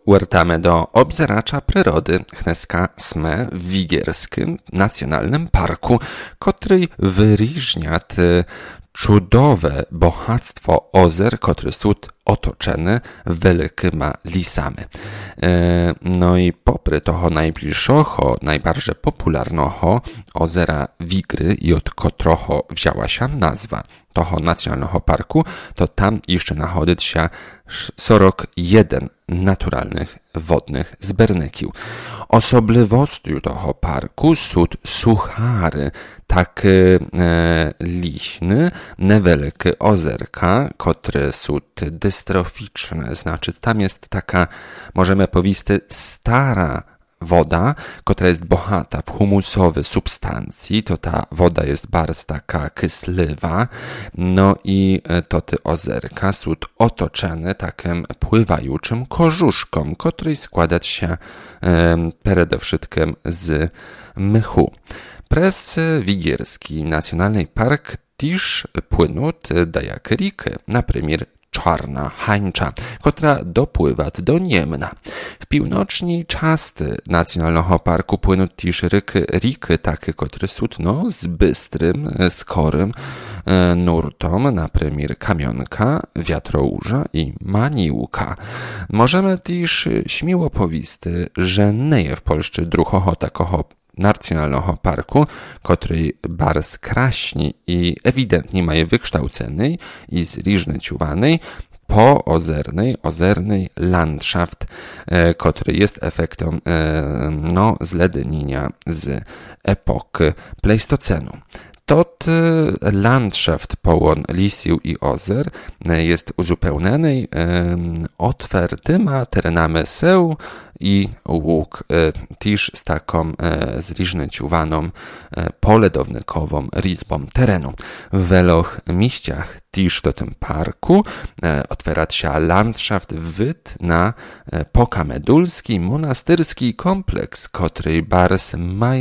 Uertamy do obzeracza przyrody Chneska Sme w Wigierskim Nacjonalnym Parku, który wyróżnia cudowne bohactwo ozer, który są otoczone wielkimi lisami. No i popry toho najbliższego, najbardziej popularnego ozera Wigry i od którego wzięła się nazwa toho nacjonalnego parku, to tam jeszcze znajduje się 41 naturalnych wodnych zbernyków. Osobliwością tego parku są suchary, takie liśne, niewielkie ozerka, które są dystroficzne, znaczy tam jest taka, możemy powiedzieć, stara woda, która jest bohata w humusowe substancji, to ta woda jest bardzo taka kysliwa, no i to te ozerka są otoczone takim pływającym korzuszką, który składać się przede wszystkim z mchu. Przez Wigierski Nacjonalny Park też płyną dajake riki, na przykład Czarna Hańcza, która dopływa do Niemna. W północnej części Nacjonalnego Parku płyną też riki takie, które są z bystrym, skorym nurtom, na przykład Kamionka, Wiatrołuża i Maniłka. Możemy też śmiało powiedzieć, że nie jest w Polsce drugiego takiego Nacjonalnego Parku, który bardzo kraśni i ewidentnie ma wykształcony i zróżnicowany ozernej landschaft, który jest efektem zlednienia z epoki Pleistocenu. Tot landschaft pełen lisiu i ozer jest uzupełniony otwartymi terenami seł i łuk, też z taką zróżnicowaną poledownikową rizbą terenu. W wielu miejscach też w tym parku otwiera się landschaft wyd na pokamedulski monastyrski kompleks, który bardzo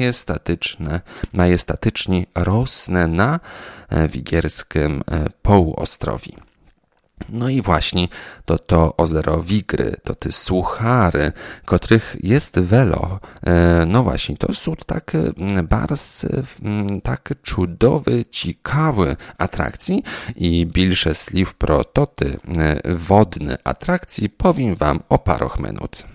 majestatycznie rosnie na Wigierskim półostrowiu. No i właśnie to ozero Wigry, to te suchary, których jest wielo. No właśnie, to są takie bardzo takie cudowe, ciekawe atrakcje i więcej słów pro te wodne atrakcje powiem wam o parę minut.